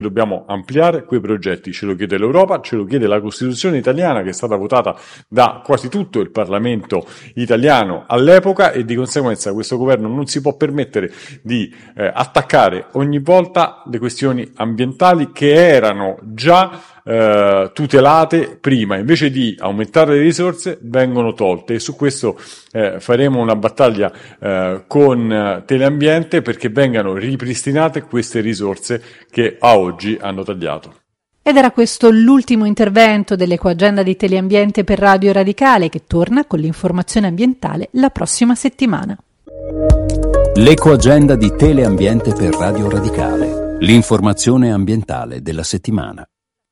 Dobbiamo ampliare quei progetti, ce lo chiede l'Europa, ce lo chiede la Costituzione italiana che è stata votata da quasi tutto il Parlamento italiano all'epoca, e di conseguenza questo governo non si può permettere di attaccare ogni volta le questioni ambientali che erano già tutelate prima. Invece di aumentare le risorse vengono tolte, e su questo faremo una battaglia con Teleambiente perché vengano ripristinate queste risorse che a oggi hanno tagliato. Ed era questo l'ultimo intervento dell'Ecoagenda di Teleambiente per Radio Radicale, che torna con l'informazione ambientale la prossima settimana. L'Ecoagenda di Teleambiente per Radio Radicale, l'informazione ambientale della settimana.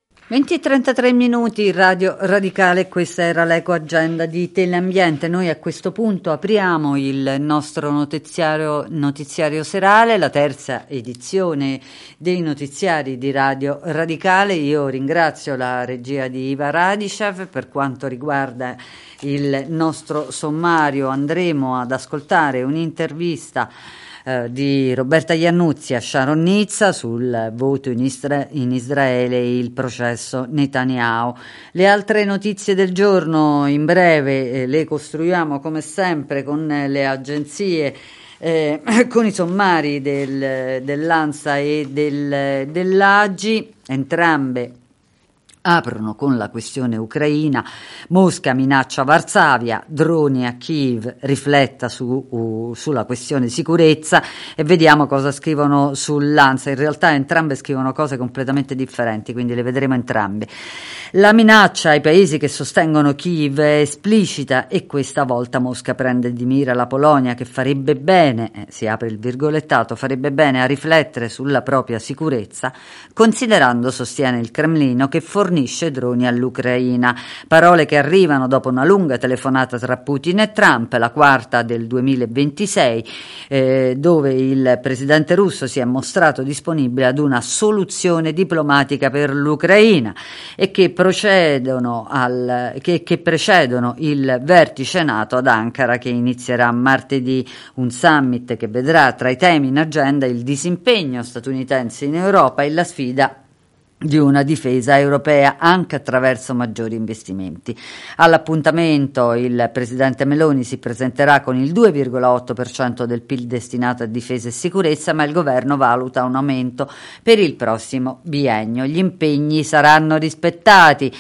20:33 Radio Radicale, questa era l'Ecoagenda di Teleambiente. Noi a questo punto apriamo il nostro notiziario serale, la terza edizione dei notiziari di Radio Radicale. Io ringrazio la regia di Iva Radicev. Per quanto riguarda il nostro sommario, andremo ad ascoltare un'intervista di Roberta Iannuzzi a Sharon Nizza sul voto in Israele e il processo Netanyahu. Le altre notizie del giorno in breve le costruiamo come sempre con le agenzie, con i sommari dell'ANSA e dell'AGI, entrambe aprono con la questione ucraina. Mosca minaccia Varsavia, droni a Kiev, rifletta sulla questione sicurezza, e vediamo cosa scrivono sull'ANSA. In realtà entrambe scrivono cose completamente differenti, quindi le vedremo entrambe. La minaccia ai paesi che sostengono Kiev è esplicita, e questa volta Mosca prende di mira la Polonia, che farebbe bene, si apre il virgolettato, farebbe bene a riflettere sulla propria sicurezza, considerando, sostiene il Cremlino, che fornisce droni all'Ucraina. Parole che arrivano dopo una lunga telefonata tra Putin e Trump, la quarta del 2026, dove il presidente russo si è mostrato disponibile ad una soluzione diplomatica per l'Ucraina, e che precedono il vertice NATO ad Ankara, che inizierà martedì, un summit che vedrà tra i temi in agenda il disimpegno statunitense in Europa e la sfida di una difesa europea anche attraverso maggiori investimenti. All'appuntamento il presidente Meloni si presenterà con il 2,8% del PIL destinato a difesa e sicurezza, ma il governo valuta un aumento per il prossimo biennio. Gli impegni saranno rispettati,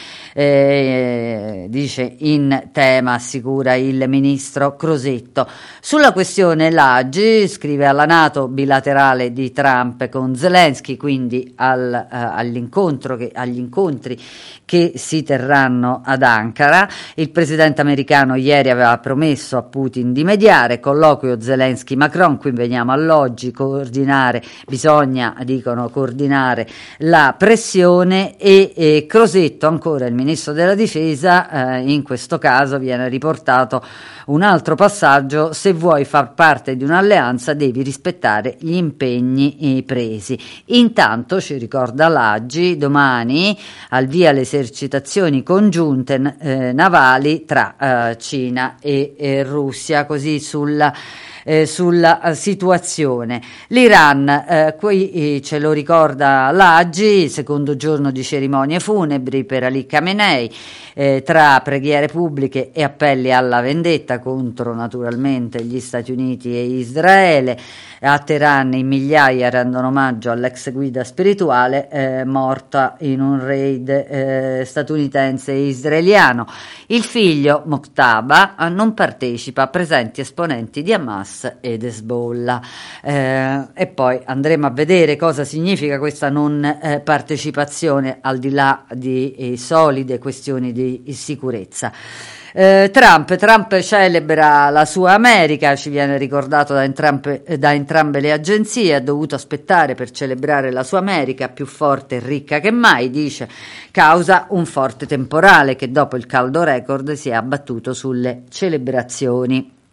dice in tema, assicura il ministro Crosetto. Sulla questione l'AGI scrive: alla NATO bilaterale di Trump con Zelensky, quindi agli incontri che si terranno ad Ankara. Il presidente americano ieri aveva promesso a Putin di mediare, colloquio Zelensky-Macron, qui veniamo all'oggi, bisogna coordinare la pressione, e Crosetto, ancora il ministro della difesa, in questo caso viene riportato un altro passaggio: se vuoi far parte di un'alleanza devi rispettare gli impegni presi. Intanto, ci ricorda l'AGI, domani al via le esercitazioni congiunte navali tra Cina e Russia, così sulla situazione. L'Iran, qui ce lo ricorda l'AGI, secondo giorno di cerimonie funebri per Ali Khamenei, tra preghiere pubbliche e appelli alla vendetta contro naturalmente gli Stati Uniti e Israele. A Teheran in migliaia rendono omaggio all'ex guida spirituale morta in un raid statunitense e israeliano. Il figlio Mojtaba non partecipa, presenti esponenti di Hamas ed Hezbollah. E poi andremo a vedere cosa significa questa non partecipazione, al di là di solide questioni di sicurezza. Trump celebra la sua America, ci viene ricordato da entrambe le agenzie. Ha dovuto aspettare per celebrare la sua America, più forte e ricca che mai, dice, causa un forte temporale che dopo il caldo record si è abbattuto sulle celebrazioni.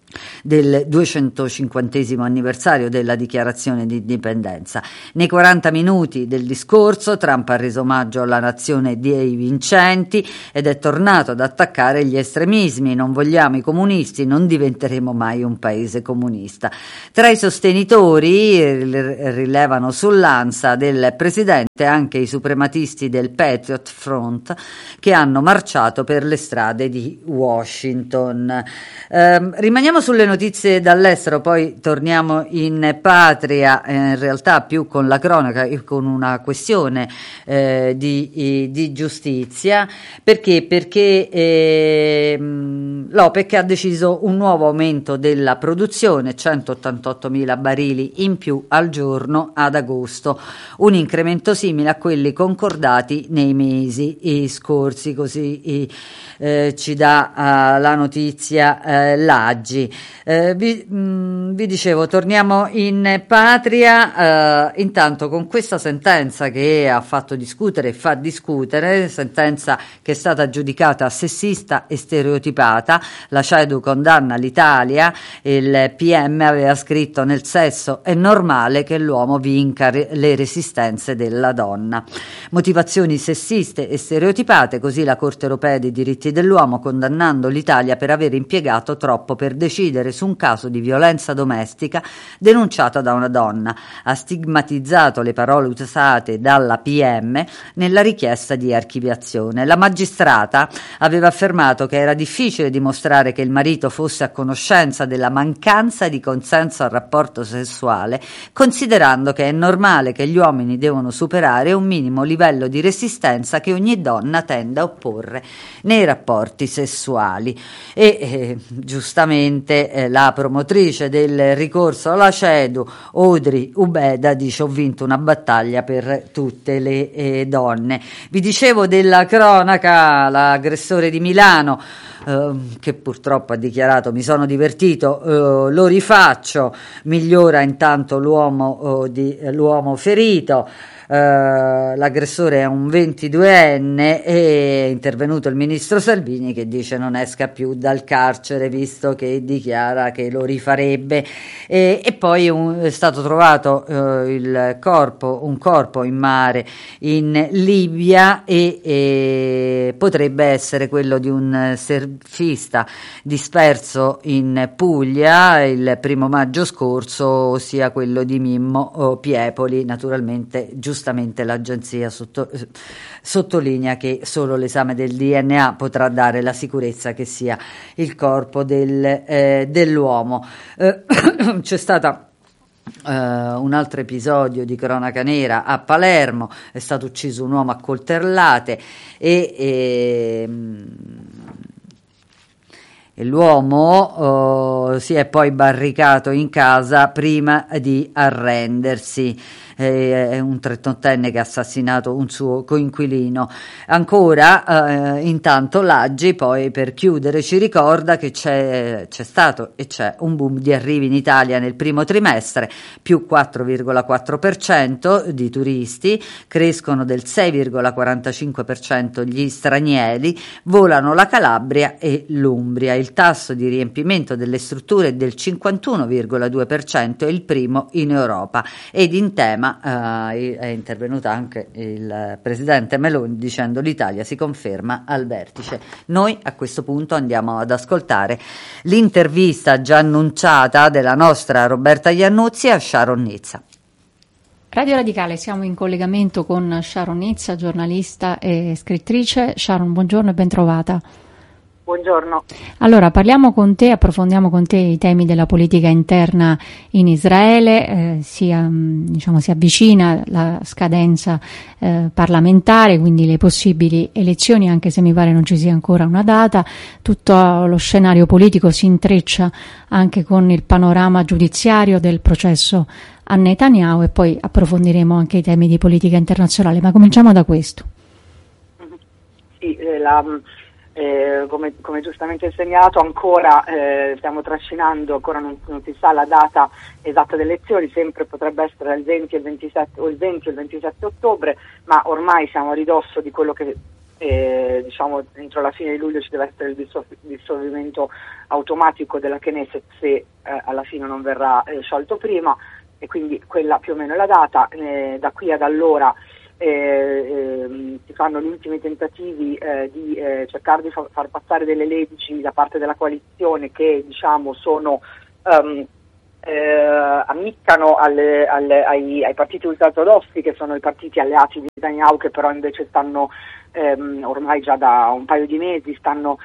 del 250° anniversario della dichiarazione di indipendenza. Nei 40 minuti del discorso Trump ha reso omaggio alla nazione dei vincenti ed è tornato ad attaccare gli estremismi. Non vogliamo i comunisti, non diventeremo mai un paese comunista. Tra i sostenitori rilevano sull'ANSA del presidente anche i suprematisti del Patriot Front che hanno marciato per le strade di Washington. Rimaniamo sulle notizie dall'estero, poi torniamo in patria, in realtà più con la cronaca e con una questione di giustizia, perché l'OPEC ha deciso un nuovo aumento della produzione, 188.000 barili in più al giorno ad agosto, un incremento simile a quelli concordati nei mesi scorsi, così ci dà la notizia l'Aggi. Vi dicevo, torniamo in patria, intanto con questa sentenza che ha fatto discutere e fa discutere, sentenza che è stata giudicata sessista e stereotipata. La CEDU condanna l'Italia, il PM aveva scritto: nel sesso è normale che l'uomo vinca le resistenze della donna. Motivazioni sessiste e stereotipate, così la Corte Europea dei diritti dell'uomo, condannando l'Italia per aver impiegato troppo per decidere su un caso di violenza domestica denunciata da una donna. Ha stigmatizzato le parole usate dalla PM nella richiesta di archiviazione. La magistrata aveva affermato che era difficile dimostrare che il marito fosse a conoscenza della mancanza di consenso al rapporto sessuale, considerando che è normale che gli uomini devono superare un minimo livello di resistenza che ogni donna tende a opporre nei rapporti sessuali. E giustamente la promotrice del ricorso alla CEDU, Audrey Ubeda, dice: ho vinto una battaglia per tutte le donne. Vi dicevo della cronaca, l'aggressore di Milano che purtroppo ha dichiarato: mi sono divertito, lo rifaccio, migliora intanto l'uomo ferito. L'aggressore è un 22enne e è intervenuto il ministro Salvini, che dice non esca più dal carcere visto che dichiara che lo rifarebbe. E poi è stato trovato un corpo in mare in Libia e potrebbe essere quello di un surfista disperso in Puglia il 1° maggio scorso, ossia quello di Mimmo Piepoli. Naturalmente, giustamente l'agenzia sottolinea che solo l'esame del DNA potrà dare la sicurezza che sia il corpo dell'uomo. C'è stata un altro episodio di cronaca nera a Palermo, è stato ucciso un uomo a coltellate e l'uomo si è poi barricato in casa prima di arrendersi. È un 38enne che ha assassinato un suo coinquilino. Ancora, intanto l'Aggi, poi per chiudere, ci ricorda che c'è stato e c'è un boom di arrivi in Italia nel primo trimestre, più 4,4% di turisti, crescono del 6,45% gli stranieri, volano la Calabria e l'Umbria. Il tasso di riempimento delle strutture è del 51,2%, è il primo in Europa. Ed in tema è intervenuta anche il presidente Meloni dicendo: l'Italia si conferma al vertice. Noi a questo punto andiamo ad ascoltare l'intervista già annunciata della nostra Roberta Iannuzzi a Sharon Nizza. Radio Radicale, siamo in collegamento con Sharon Nizza, giornalista e scrittrice. Sharon, buongiorno e ben trovata. Buongiorno. Allora, approfondiamo con te i temi della politica interna in Israele, si avvicina la scadenza parlamentare, quindi le possibili elezioni, anche se mi pare non ci sia ancora una data. Tutto lo scenario politico si intreccia anche con il panorama giudiziario del processo a Netanyahu e poi approfondiremo anche i temi di politica internazionale, ma cominciamo da questo. Sì, come giustamente segnalato, ancora stiamo trascinando, ancora non si sa la data esatta delle elezioni, sempre potrebbe essere il 20 o il 27 ottobre, ma ormai siamo a ridosso di quello che diciamo entro la fine di luglio ci deve essere il dissolvimento automatico della Knesset se alla fine non verrà sciolto prima, e quindi quella più o meno è la data. Da qui ad allora si fanno gli ultimi tentativi di cercare di far passare delle leggi da parte della coalizione che diciamo sono ammiccano ai partiti ultraortodossi, che sono i partiti alleati di Netanyahu, che però invece stanno ormai già da un paio di mesi stanno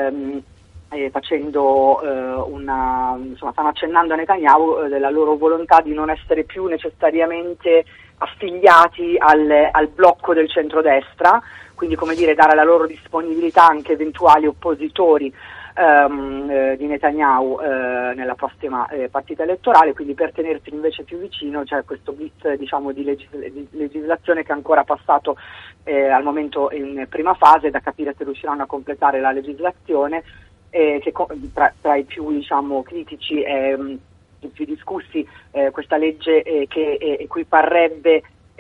facendo stanno accennando a Netanyahu della loro volontà di non essere più necessariamente affiliati al blocco del centrodestra, quindi come dire dare la loro disponibilità anche eventuali oppositori di Netanyahu nella prossima partita elettorale, quindi per tenersi invece più vicino c'è questo blitz diciamo di legislazione che è ancora passato al momento in prima fase, da capire se riusciranno a completare la legislazione che tra i più diciamo critici i più discussi questa legge che equiparrebbe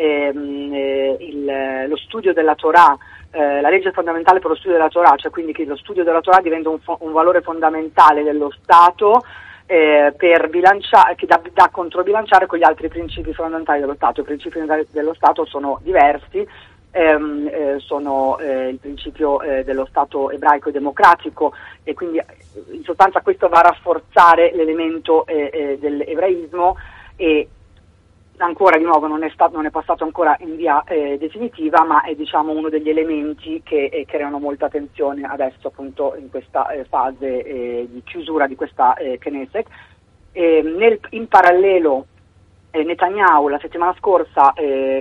lo studio della Torah, la legge fondamentale per lo studio della Torah, cioè quindi che lo studio della Torah diventa un valore fondamentale dello Stato per bilanciare, che da controbilanciare con gli altri principi fondamentali dello Stato. I principi dello Stato sono diversi, sono il principio dello Stato ebraico e democratico, e quindi in sostanza questo va a rafforzare l'elemento dell'ebraismo, e ancora di nuovo non è passato ancora in via definitiva, ma è diciamo uno degli elementi che creano molta tensione adesso appunto in questa fase di chiusura di questa Knesset. In parallelo Netanyahu la settimana scorsa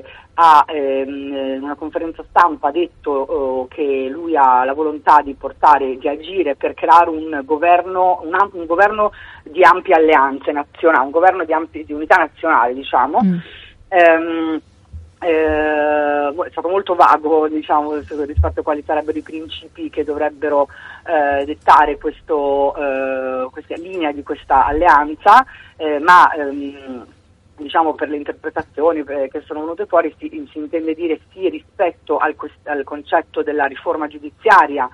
in una conferenza stampa ha detto che lui ha la volontà di agire per creare un governo di ampie alleanze nazionali, un governo di unità nazionale, diciamo. È stato molto vago, diciamo, rispetto a quali sarebbero i principi che dovrebbero dettare questa linea di questa alleanza, ma diciamo per le interpretazioni che sono venute fuori si intende dire sì rispetto al concetto della riforma giudiziaria.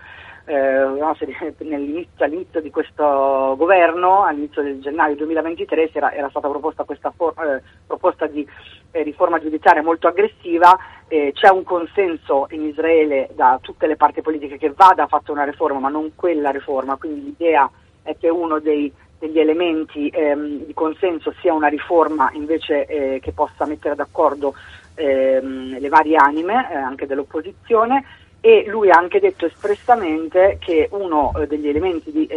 All'inizio di questo governo, all'inizio del gennaio 2023, era stata proposta questa proposta di riforma giudiziaria molto aggressiva. C'è un consenso in Israele da tutte le parti politiche che vada fatta una riforma, ma non quella riforma, quindi l'idea è che uno degli elementi di consenso sia una riforma invece che possa mettere d'accordo le varie anime anche dell'opposizione, e lui ha anche detto espressamente che uno degli elementi di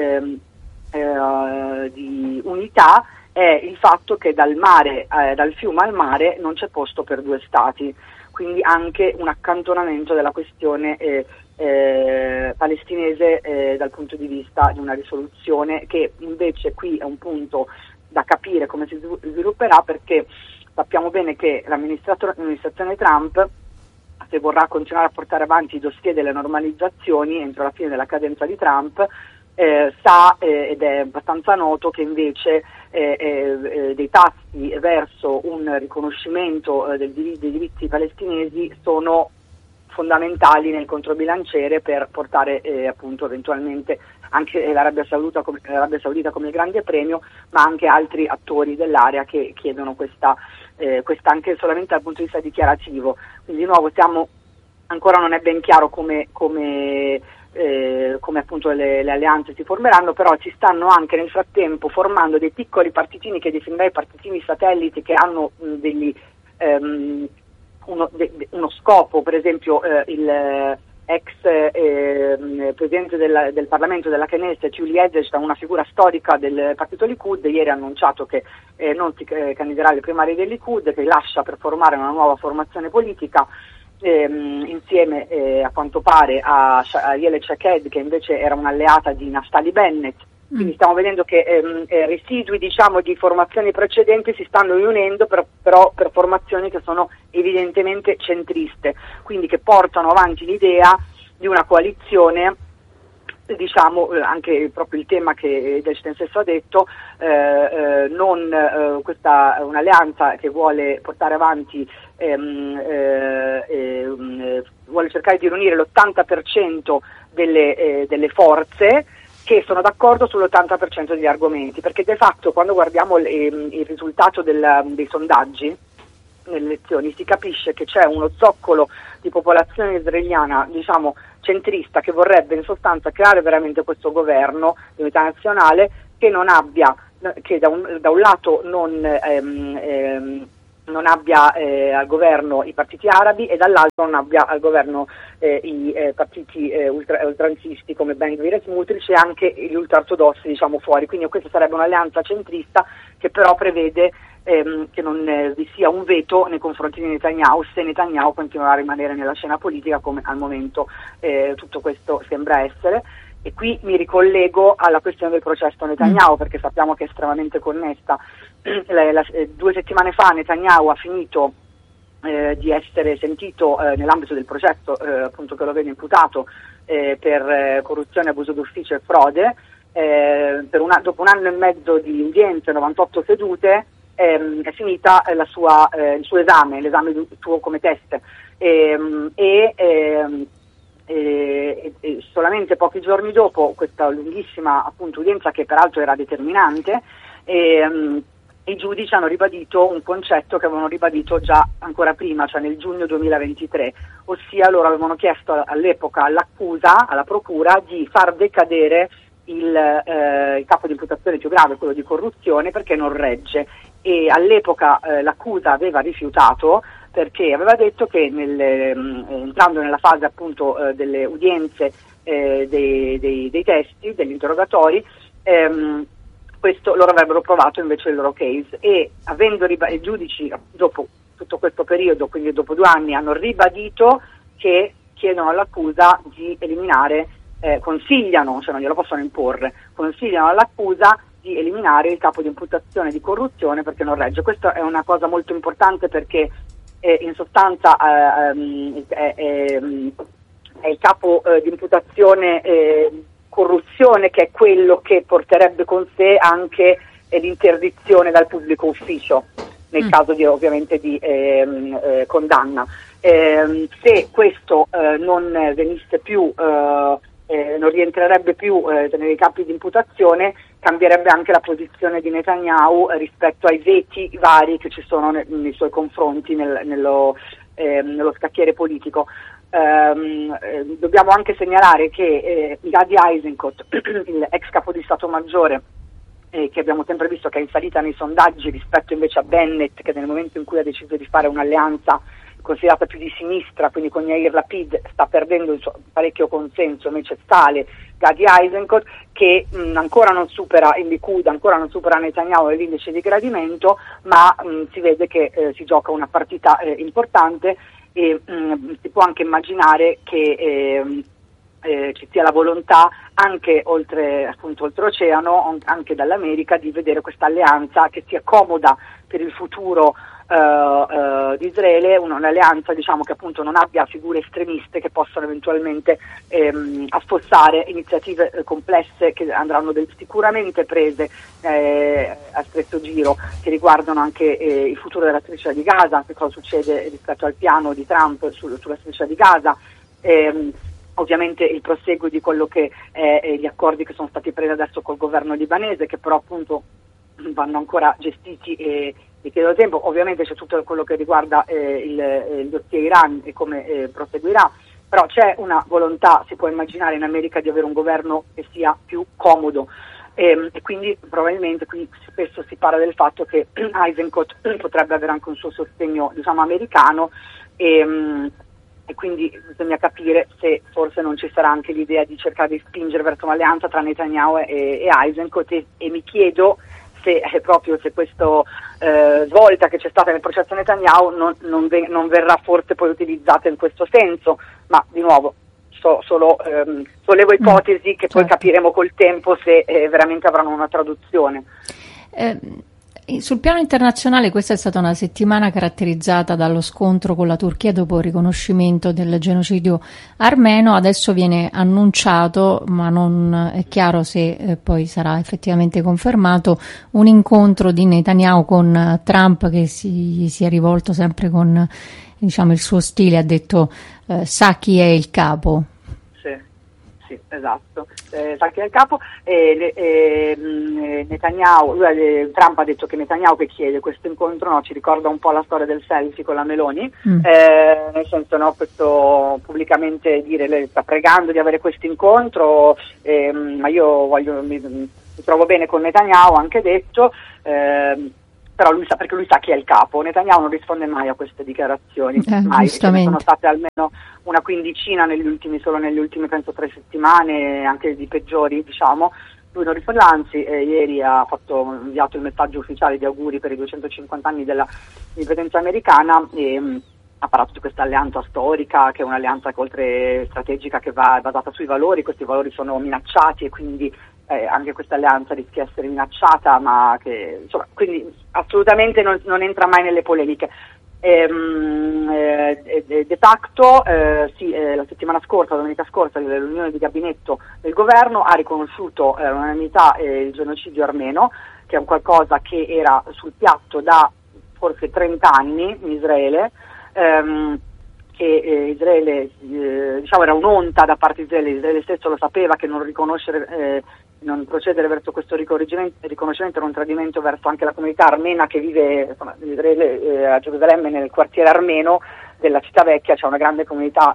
unità è il fatto che dal fiume al mare non c'è posto per due stati, quindi anche un accantonamento della questione palestinese dal punto di vista di una risoluzione, che invece qui è un punto da capire come si svilupperà, perché sappiamo bene che l'amministrazione Trump, se vorrà continuare a portare avanti i dossier delle normalizzazioni entro la fine della cadenza di Trump, sa ed è abbastanza noto che invece dei tassi verso un riconoscimento dei diritti palestinesi sono fondamentali nel controbilanciere per portare appunto eventualmente anche l'Arabia Saudita come il grande premio, ma anche altri attori dell'area che chiedono questa anche solamente dal punto di vista dichiarativo. Quindi di nuovo ancora non è ben chiaro come appunto le alleanze si formeranno, però ci stanno anche nel frattempo formando dei piccoli partitini che definirei partitini satelliti, che hanno uno scopo. Per esempio il ex presidente del Parlamento della Knesset, Yuli Edelstein, una figura storica del partito Likud, ieri ha annunciato che non si candiderà alle primarie del Likud, che lascia per formare una nuova formazione politica insieme a quanto pare a Ayelet Shaked, che invece era un'alleata di Naftali Bennett. Quindi stiamo vedendo che residui diciamo di formazioni precedenti si stanno riunendo però per formazioni che sono evidentemente centriste, quindi che portano avanti l'idea di una coalizione, diciamo anche proprio il tema che Edelstein stesso ha detto, un'alleanza che vuole portare avanti vuole vuole cercare di riunire l'80% delle forze che sono d'accordo sull'80% degli argomenti, perché de fatto quando guardiamo il risultato dei sondaggi nelle elezioni si capisce che c'è uno zoccolo di popolazione israeliana, diciamo centrista, che vorrebbe in sostanza creare veramente questo governo di unità nazionale che non abbia, che da un lato non abbia al governo i partiti arabi e dall'altro non abbia al governo i partiti ultranzisti come Ben Gvir e Smotrich e anche gli ultraortodossi, diciamo, fuori. Quindi questa sarebbe un'alleanza centrista che però prevede che non vi sia un veto nei confronti di Netanyahu se Netanyahu continuerà a rimanere nella scena politica, come al momento tutto questo sembra essere. E qui mi ricollego alla questione del processo Netanyahu, perché sappiamo che è estremamente connessa. 2 settimane fa Netanyahu ha finito di essere sentito nell'ambito del processo appunto che lo vede imputato per corruzione, abuso d'ufficio e frode. Dopo un anno e mezzo di udienze, 98 sedute, è finita il suo esame, l'esame suo come test, e solamente pochi giorni dopo questa lunghissima appunto udienza, che peraltro era determinante, i giudici hanno ribadito un concetto che avevano ribadito già ancora prima, cioè nel giugno 2023, ossia loro avevano chiesto all'epoca all'accusa, alla procura, di far decadere il capo di imputazione più grave, quello di corruzione, perché non regge, e all'epoca l'accusa aveva rifiutato, perché aveva detto che entrando nella fase appunto delle udienze dei testi, degli interrogatori, questo loro avrebbero provato invece il loro case, e avendo i giudici dopo tutto questo periodo, quindi dopo 2 anni, hanno ribadito che chiedono all'accusa di eliminare, consigliano, cioè non glielo possono imporre, consigliano all'accusa di eliminare il capo di imputazione di corruzione perché non regge. Questa è una cosa molto importante, perché in sostanza è il capo di imputazione corruzione che è quello che porterebbe con sé anche l'interdizione dal pubblico ufficio nel caso ovviamente di condanna. Se questo non venisse più, non rientrerebbe più nei capi di imputazione, cambierebbe anche la posizione di Netanyahu rispetto ai veti vari che ci sono nei suoi confronti nello scacchiere politico. Dobbiamo anche segnalare che Gadi Eisenkot, il ex capo di Stato Maggiore, che abbiamo sempre visto che è in salita nei sondaggi rispetto invece a Bennett, che nel momento in cui ha deciso di fare un'alleanza considerata più di sinistra, quindi con Yair Lapid, sta perdendo il suo parecchio consenso, invece sale Gadi Eisenkot, che ancora non supera il Likud, ancora non supera Netanyahu nell'indice di gradimento, ma si vede che si gioca una partita importante, e si può anche immaginare che ci sia la volontà anche oltreoceano, anche dall'America, di vedere questa alleanza che sia comoda per il futuro di Israele, un'alleanza, diciamo, che appunto non abbia figure estremiste che possano eventualmente affossare iniziative complesse che andranno sicuramente prese a stretto giro, che riguardano anche il futuro della striscia di Gaza, che cosa succede rispetto al piano di Trump sulla striscia di Gaza, ovviamente il proseguo di quello che gli accordi che sono stati presi adesso col governo libanese, che però appunto vanno ancora gestiti e chiedono tempo. Ovviamente c'è tutto quello che riguarda il dossier Iran e come proseguirà, però c'è una volontà, si può immaginare, in America di avere un governo che sia più comodo, e quindi probabilmente qui spesso si parla del fatto che Eisenkot potrebbe avere anche un suo sostegno, diciamo, americano, e quindi bisogna capire se forse non ci sarà anche l'idea di cercare di spingere verso un'alleanza tra Netanyahu e Eisenkot, e mi chiedo se questa svolta che c'è stata nel processo Netanyahu non verrà forse poi utilizzata in questo senso, ma di nuovo sollevo ipotesi che poi capiremo col tempo se veramente avranno una traduzione. Sul piano internazionale questa è stata una settimana caratterizzata dallo scontro con la Turchia dopo il riconoscimento del genocidio armeno. Adesso viene annunciato, ma non è chiaro se poi sarà effettivamente confermato, un incontro di Netanyahu con Trump, che si è rivolto sempre con diciamo il suo stile, ha detto sa chi è il capo. Sì, esatto, sa chi è il capo. Netanyahu, Trump ha detto che Netanyahu che chiede questo incontro, no, ci ricorda un po' la storia del selfie con la Meloni, nel senso, no, questo pubblicamente dire, lei sta pregando di avere questo incontro, ma io mi trovo bene con Netanyahu, anche detto, però lui sa, perché lui sa chi è il capo. Netanyahu non risponde mai a queste dichiarazioni, mai. Sono state almeno una quindicina solo negli ultimi penso 3 settimane, anche di peggiori, diciamo. Lui non risponde, anzi ieri ha inviato il messaggio ufficiale di auguri per i 250 anni dell'indipendenza americana e ha parlato di questa alleanza storica, che è un'alleanza oltre strategica, che è basata sui valori. Questi valori sono minacciati e quindi anche questa alleanza rischia di essere minacciata, ma che insomma, quindi assolutamente non entra mai nelle polemiche. De facto la settimana scorsa, domenica scorsa, la riunione di gabinetto del governo ha riconosciuto all'unanimità il genocidio armeno, che è un qualcosa che era sul piatto da forse 30 anni in Israele, che Israele diciamo era un'onta da parte di Israele stesso lo sapeva che non non procedere verso questo riconoscimento era un tradimento verso anche la comunità armena che vive in Israele, a Gerusalemme, nel quartiere armeno della città vecchia. C'è una grande comunità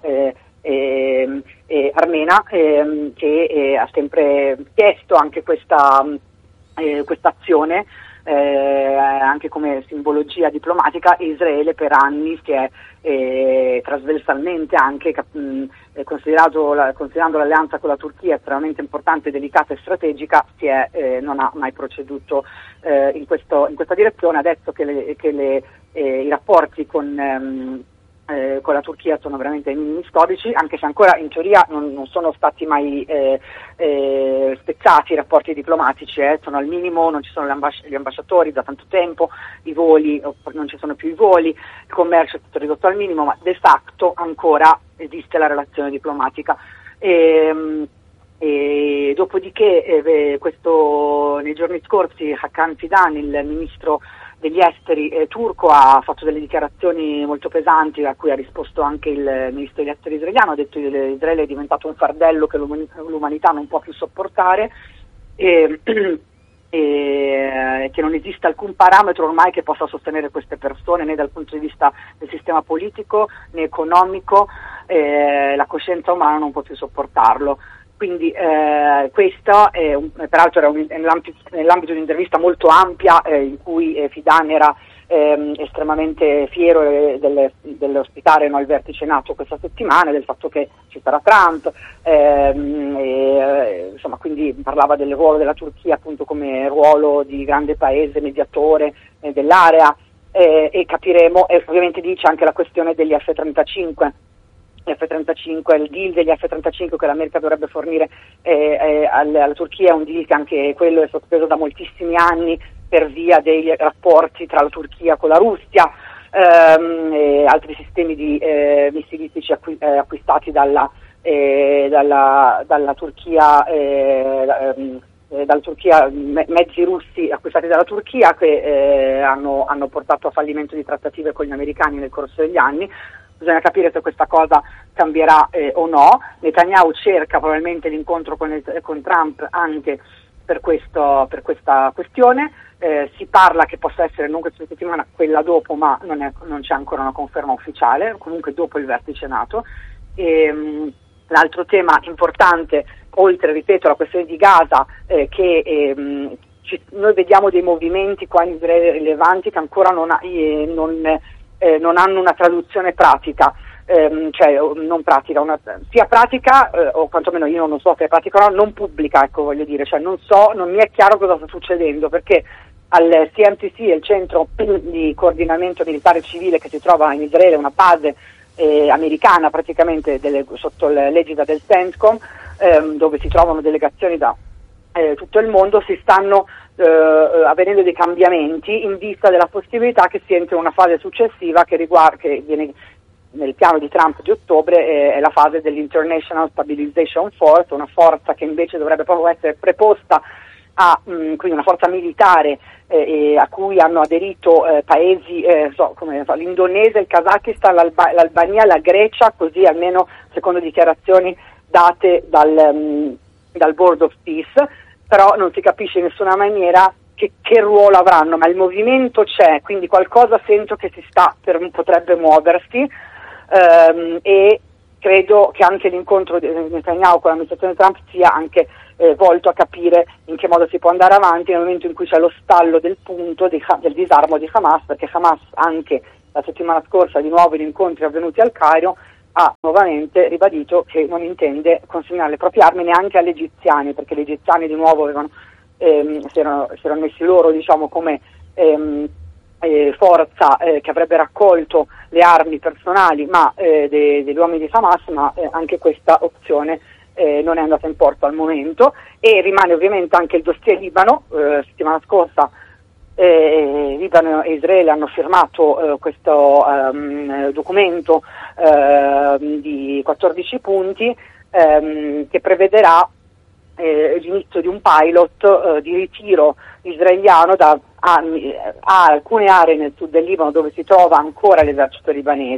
armena che ha sempre chiesto anche questa azione, anche come simbologia diplomatica. Israele per anni si è trasversalmente anche considerando l'alleanza con la Turchia estremamente importante, delicata e strategica, non ha mai proceduto in questa direzione. Adesso che i rapporti con la Turchia sono veramente ai minimi storici, anche se ancora in teoria non sono stati mai spezzati i rapporti diplomatici, sono al minimo, non ci sono gli ambasciatori da tanto tempo, i voli, non ci sono più i voli, il commercio è stato ridotto al minimo, ma de facto ancora esiste la relazione diplomatica. E dopodiché nei giorni scorsi Hakan Fidan, il ministro degli esteri turco, ha fatto delle dichiarazioni molto pesanti a cui ha risposto anche il ministro degli esteri israeliano. Ha detto che Israele è diventato un fardello che l'umanità non può più sopportare e che non esiste alcun parametro ormai che possa sostenere queste persone, né dal punto di vista del sistema politico né economico. La coscienza umana non può più sopportarlo. Quindi questo peraltro era nell'ambito di un'intervista molto ampia in cui Fidan era estremamente fiero dell'ospitare il vertice NATO questa settimana, del fatto che ci sarà Trump, insomma, quindi parlava del ruolo della Turchia appunto come ruolo di grande paese mediatore dell'area, e capiremo, e ovviamente dice anche la questione degli F-35. F-35, il deal degli F-35 che l'America dovrebbe fornire alla Turchia è un deal che anche quello è sospeso da moltissimi anni per via dei rapporti tra la Turchia con la Russia, e altri sistemi di missilistici acquistati dalla Turchia, mezzi russi acquistati dalla Turchia che hanno portato a fallimento di trattative con gli americani nel corso degli anni. Bisogna capire se questa cosa cambierà o no. Netanyahu cerca probabilmente l'incontro con Trump anche per questa questione. Si parla che possa essere non questa settimana, quella dopo, ma non c'è ancora una conferma ufficiale, comunque dopo il vertice NATO. L'altro tema importante, oltre, ripeto, la questione di Gaza, che noi vediamo dei movimenti qua in Israele rilevanti che ancora non hanno una traduzione pratica, cioè non pratica, sia pratica, o quantomeno io non so se è pratica o no, non pubblica, ecco, voglio dire, cioè non mi è chiaro cosa sta succedendo, perché al CMCC, il centro di coordinamento militare civile che si trova in Israele, una base americana praticamente sotto l'egida del CENTCOM, dove si trovano delegazioni da tutto il mondo, si stanno avvenendo dei cambiamenti in vista della possibilità che si entri in una fase successiva che viene nel piano di Trump di ottobre, è la fase dell'International Stabilization Force, una forza che invece dovrebbe proprio essere preposta quindi una forza militare a cui hanno aderito paesi come l'Indonesia, il Kazakistan, l'Albania, la Grecia, così almeno secondo dichiarazioni date dal Board of Peace, però non si capisce in nessuna maniera che ruolo avranno, ma il movimento c'è, quindi qualcosa sento che potrebbe muoversi, e credo che anche l'incontro di Netanyahu con l'amministrazione Trump sia anche volto a capire in che modo si può andare avanti nel momento in cui c'è lo stallo del punto del disarmo di Hamas, perché Hamas anche la settimana scorsa, di nuovo in incontri avvenuti al Cairo, ha nuovamente ribadito che non intende consegnare le proprie armi neanche agli egiziani, perché gli egiziani di nuovo si erano messi loro, diciamo, come forza che avrebbe raccolto le armi personali degli uomini di Hamas, ma anche questa opzione non è andata in porto al momento, e rimane ovviamente anche il dossier Libano. Settimana scorsa Libano e Israele hanno firmato questo documento di 14 punti che prevederà l'inizio di un pilot di ritiro israeliano da alcune aree nel sud del Libano dove si trova ancora l'esercito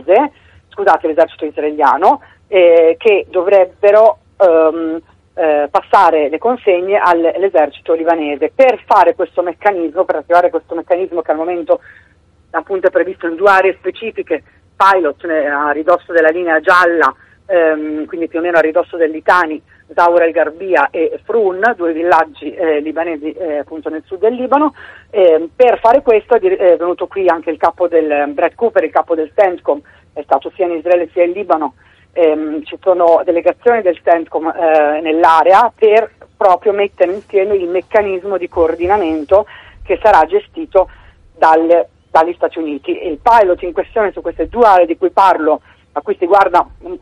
israeliano, che dovrebbero passare le consegne all'esercito libanese per fare questo meccanismo, per attivare questo meccanismo che al momento appunto è previsto in 2 aree specifiche, pilot a ridosso della linea gialla, quindi più o meno a ridosso del Litani, Zaur el-Garbia e Frun, 2 villaggi libanesi appunto nel sud del Libano. Per fare questo è venuto qui anche il capo Brett Cooper, il capo del CENTCOM, è stato sia in Israele sia in Libano. Ci sono delegazioni del CENTCOM nell'area per proprio mettere insieme il meccanismo di coordinamento che sarà gestito dagli Stati Uniti. Il pilot in questione su queste 2 aree di cui parlo, a cui si guarda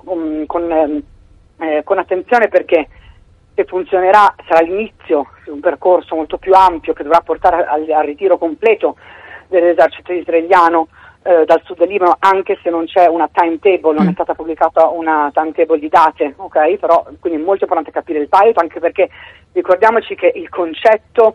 con attenzione, perché se funzionerà sarà l'inizio di un percorso molto più ampio che dovrà portare al ritiro completo dell'esercito israeliano dal sud del Libano, anche se non c'è una timetable, non è stata pubblicata una timetable di date, ok? Però quindi è molto importante capire il pilot, anche perché ricordiamoci che il concetto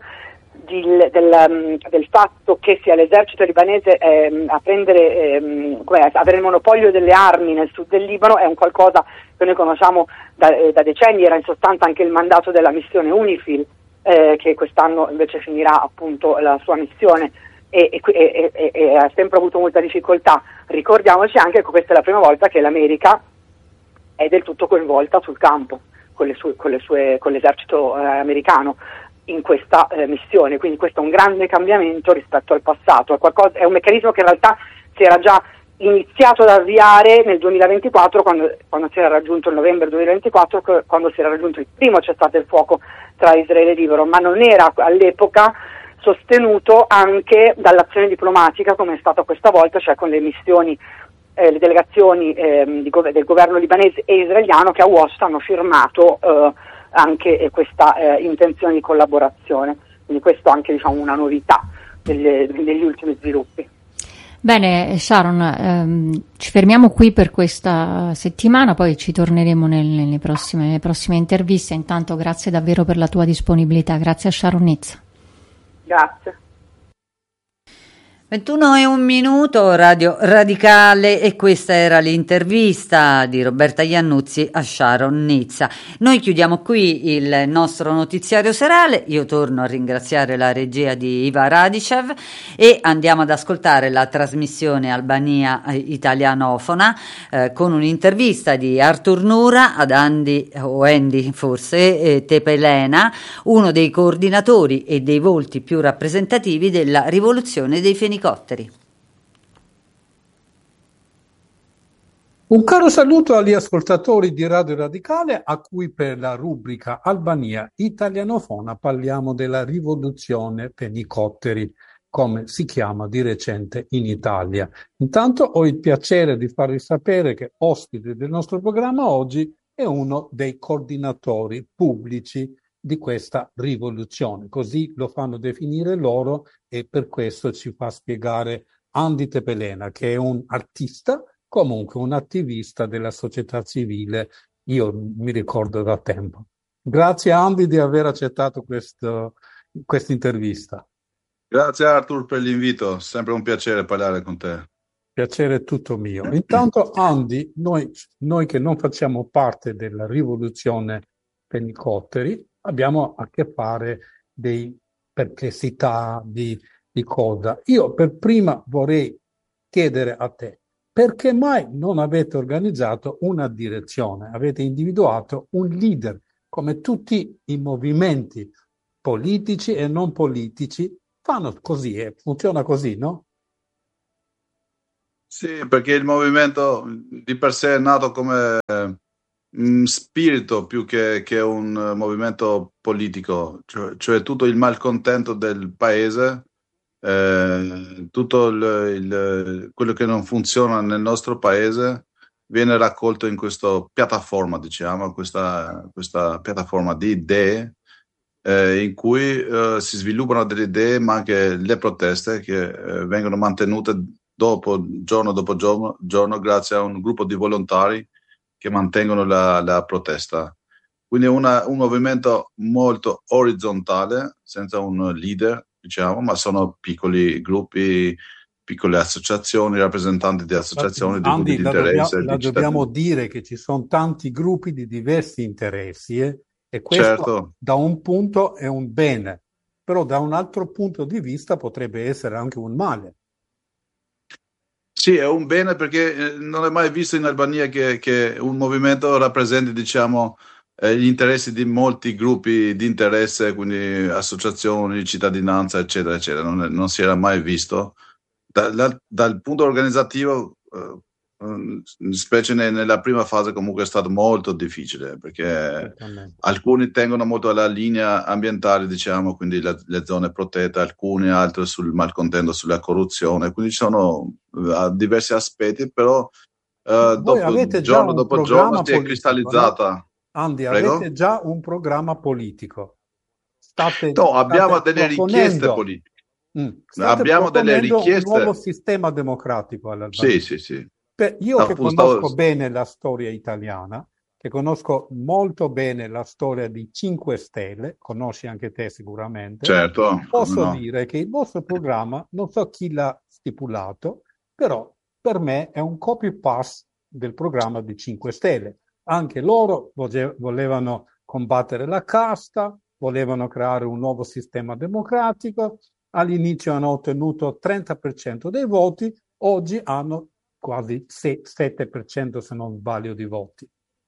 del fatto che sia l'esercito libanese a avere il monopolio delle armi nel sud del Libano è un qualcosa che noi conosciamo da decenni. Era in sostanza anche il mandato della missione UNIFIL, che quest'anno invece finirà appunto la sua missione e ha sempre avuto molta difficoltà. Ricordiamoci anche che questa è la prima volta che l'America è del tutto coinvolta sul campo con l'esercito americano in questa missione, quindi questo è un grande cambiamento rispetto al passato, è un meccanismo che in realtà si era già iniziato ad avviare nel 2024, quando si era raggiunto il novembre 2024, quando si era raggiunto il primo cessate il fuoco tra Israele e Libano, ma non era all'epoca sostenuto anche dall'azione diplomatica come è stata questa volta, cioè con le missioni, le delegazioni del governo libanese e israeliano che a Washington hanno firmato anche questa intenzione di collaborazione. Quindi questo è anche, diciamo, una novità degli ultimi sviluppi. Bene, Sharon, ci fermiamo qui per questa settimana, poi ci torneremo nelle prossime interviste. Intanto grazie davvero per la tua disponibilità. Grazie a Sharon Nizza. Grazie. 21:01, Radio Radicale, e questa era l'intervista di Roberta Iannuzzi a Sharon Nizza. Noi chiudiamo qui il nostro notiziario serale, io torno a ringraziare la regia di Iva Radicev e andiamo ad ascoltare la trasmissione Albania italianofona con un'intervista di Artur Nura ad Andy Tepelena, uno dei coordinatori e dei volti più rappresentativi della rivoluzione dei fenicotteri. Un caro saluto agli ascoltatori di Radio Radicale, a cui per la rubrica Albania italianofona parliamo della rivoluzione fenicotteri, come si chiama di recente in Italia. Intanto ho il piacere di farvi sapere che ospite del nostro programma oggi è uno dei coordinatori pubblici di questa rivoluzione, così lo fanno definire loro, e per questo ci fa spiegare Andy Tepelena, che è un artista, comunque un attivista della società civile, io mi ricordo da tempo. Grazie Andy di aver accettato questo questa intervista. Grazie Arthur per l'invito, sempre un piacere parlare con te. Piacere è tutto mio. Intanto, Andy, noi che non facciamo parte della rivoluzione fenicotteri, abbiamo a che fare dei perplessità di cosa. Io per prima vorrei chiedere a te, perché mai non avete organizzato una direzione? Avete individuato un leader, come tutti i movimenti politici e non politici fanno così, funziona così, no? Sì, perché il movimento di per sé è nato come spirito più che un movimento politico, cioè tutto il malcontento del paese, tutto quello che non funziona nel nostro paese viene raccolto in questa piattaforma, diciamo, questa piattaforma di idee in cui si sviluppano delle idee, ma anche le proteste che vengono mantenute giorno dopo giorno, grazie a un gruppo di volontari che mantengono la protesta. Quindi è un movimento molto orizzontale, senza un leader, diciamo, ma sono piccoli gruppi, piccole associazioni, rappresentanti di associazioni, di gruppi Andy, di interesse. la dobbiamo dire che ci sono tanti gruppi di diversi interessi, e questo Certo. da un punto è un bene, però da un altro punto di vista potrebbe essere anche un male. Sì, è un bene perché non è mai visto in Albania che un movimento rappresenti, diciamo, gli interessi di molti gruppi di interesse, quindi associazioni, cittadinanza, eccetera, eccetera. Non si era mai visto. Dal punto organizzativo, specie nella prima fase, comunque è stato molto difficile perché alcuni tengono molto alla linea ambientale, diciamo, quindi le zone protette, alcuni altri sul malcontento, sulla corruzione, quindi ci sono diversi aspetti, però giorno dopo giorno si è cristallizzata. No? Andy, Prego? avete già un programma politico. No, abbiamo delle richieste politiche. Abbiamo delle richieste. Un nuovo sistema democratico all'Albania. Sì. Io che conosco bene la storia italiana, che conosco molto bene la storia di 5 Stelle, conosci anche te sicuramente, certo, posso dire che il vostro programma, non so chi l'ha stipulato, però per me è un copy-paste del programma di 5 Stelle. Anche loro volevano combattere la casta, volevano creare un nuovo sistema democratico, all'inizio hanno ottenuto 30% dei voti, oggi hanno quasi 7% se non sbaglio di voti.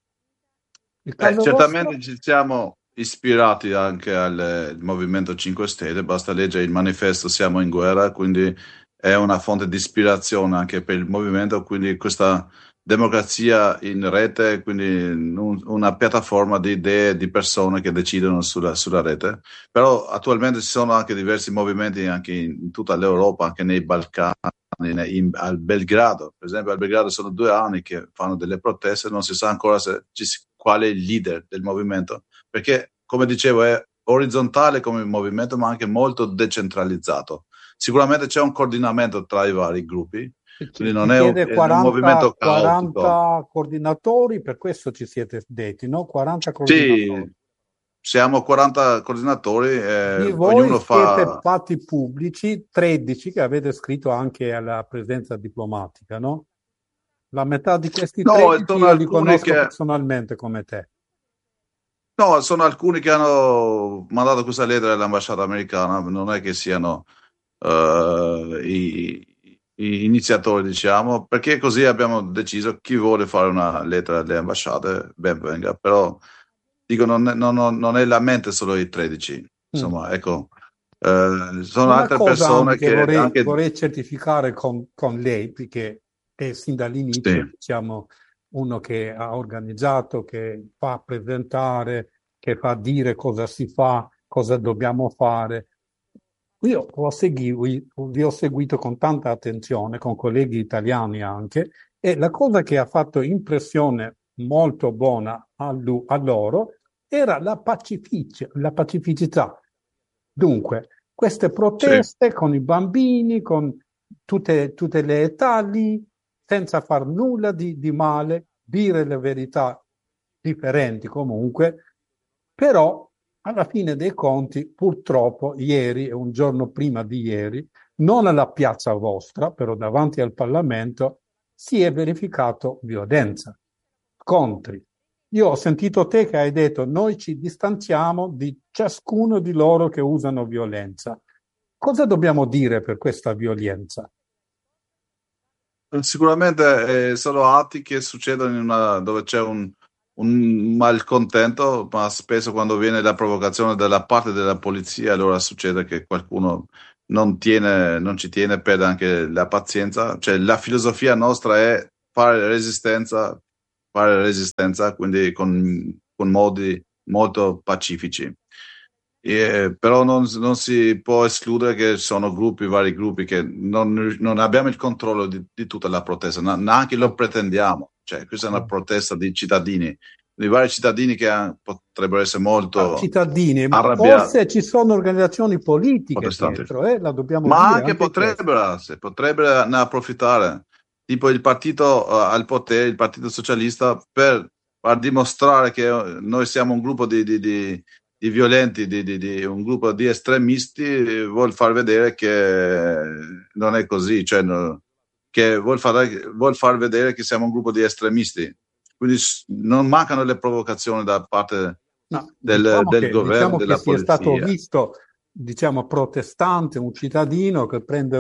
Certamente ci siamo ispirati anche al Movimento 5 Stelle, basta leggere il manifesto Siamo in guerra, quindi è una fonte di ispirazione anche per il movimento, quindi questa democrazia in rete, quindi una piattaforma di idee, di persone che decidono sulla rete. Però attualmente ci sono anche diversi movimenti anche in tutta l'Europa, anche nei Balcani, al Belgrado. Per esempio, al Belgrado sono 2 anni che fanno delle proteste, non si sa ancora quale è il leader del movimento, perché, come dicevo, è orizzontale come movimento, ma anche molto decentralizzato. Sicuramente c'è un coordinamento tra i vari gruppi, quindi non è un movimento caotico. 40 coordinatori, per questo ci siete detti, no? 40 coordinatori. Sì, siamo 40 coordinatori. Di voi siete fatti pubblici, 13 che avete scritto anche alla presenza diplomatica, no? La metà di questi 13 io li conosco personalmente come te. No, sono alcuni che hanno mandato questa lettera all'ambasciata americana, non è che siano i iniziatori, diciamo, perché così abbiamo deciso chi vuole fare una lettera alle ambasciate, ben venga, però dico non è la mente solo i 13, insomma, ecco, sono altre persone che vorrei certificare con lei, perché è sin dall'inizio, diciamo, uno che ha organizzato, che fa presentare, che fa dire cosa si fa, cosa dobbiamo fare. Io vi ho seguito con tanta attenzione, con colleghi italiani anche, e la cosa che ha fatto impressione molto buona a loro era la pacificità. Dunque, queste proteste con i bambini, con tutte le età lì, senza far nulla di male, dire le verità differenti comunque, però alla fine dei conti, purtroppo, ieri e un giorno prima di ieri, non alla piazza vostra, però davanti al Parlamento, si è verificato violenza, scontri. Io ho sentito te che hai detto noi ci distanziamo di ciascuno di loro che usano violenza. Cosa dobbiamo dire per questa violenza? Sicuramente sono atti che succedono dove c'è un malcontento, ma spesso quando viene la provocazione dalla parte della polizia, allora succede che qualcuno non ci tiene, perde anche la pazienza. Cioè, la filosofia nostra è fare resistenza, quindi con modi molto pacifici. Però non si può escludere che sono vari gruppi che non abbiamo il controllo di tutta la protesta, neanche lo pretendiamo. Cioè, questa è una protesta di cittadini, di vari cittadini che potrebbero essere molto cittadini, ma arrabbiati. forse ci sono organizzazioni politiche dietro, la dobbiamo dire. Ma anche potrebbero ne approfittare, tipo il partito al potere, il Partito Socialista, per dimostrare che noi siamo un gruppo di violenti, un gruppo di estremisti, vuol far vedere che non è così, cioè che vuol far vedere che siamo un gruppo di estremisti. Quindi non mancano le provocazioni da parte del governo, della polizia. Sia stato visto, protestante, un cittadino che prende